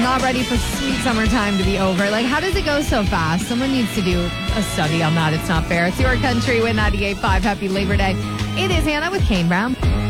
not ready for sweet summertime to be over. Like, how does it go so fast? Someone needs to do a study on that. It's not fair. It's Your Country with 98.5. Happy Labor Day. It is Hannah with Kane Brown.